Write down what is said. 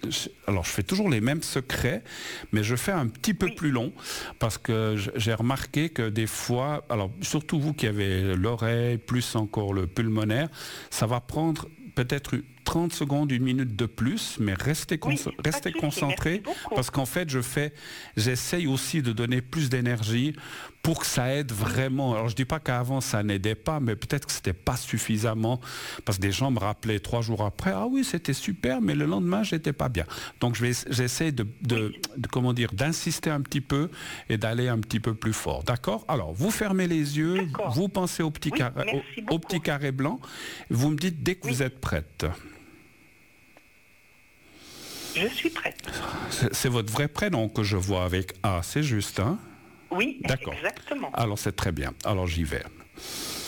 alors je fais toujours les mêmes secrets, mais je fais un petit peu plus long parce que j'ai remarqué que des fois, alors surtout vous qui avez l'oreille, plus encore le pulmonaire, ça va prendre peut-être 30 secondes, 1 minute de plus, mais restez concentré parce qu'en fait, j'essaye aussi de donner plus d'énergie pour que ça aide vraiment. Alors, je dis pas qu'avant, ça n'aidait pas, mais peut-être que c'était pas suffisamment parce que des gens me rappelaient 3 jours après, ah oui, c'était super, mais le lendemain, j'étais pas bien. Donc, j'essaie comment dire, d'insister un petit peu et d'aller un petit peu plus fort. D'accord? Alors, vous fermez les yeux, vous pensez au petit carré blanc, vous me dites dès que vous êtes prête. Je suis prête. C'est votre vrai prénom que je vois avec A, c'est juste, hein? Oui, d'accord. Exactement. Alors c'est très bien. Alors j'y vais.